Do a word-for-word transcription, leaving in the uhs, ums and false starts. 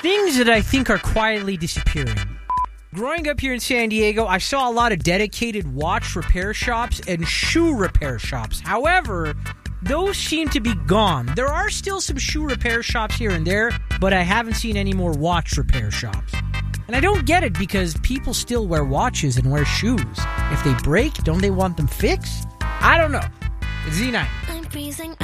Things that I think are quietly disappearing. Growing up here in San Diego, I saw a lot of dedicated watch repair shops and shoe repair shops. However, those seem to be gone. There are still some shoe repair shops here and there, but I haven't seen any more watch repair shops. And I don't get it because people still wear watches and wear shoes. If they break, don't they want them fixed? I don't know. It's Z nine. I'm freezing.